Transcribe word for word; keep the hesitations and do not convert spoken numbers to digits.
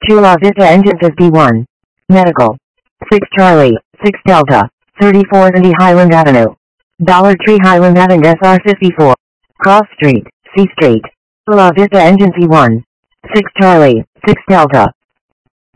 two La Vista Engine fifty-one. Medical. six Charlie, six Delta, thirty-four ninety Highland Avenue. Dollar Tree Highland Avenue S R fifty-four. Cross Street, C Street. La Vista Engine C one. six Charlie, six Delta,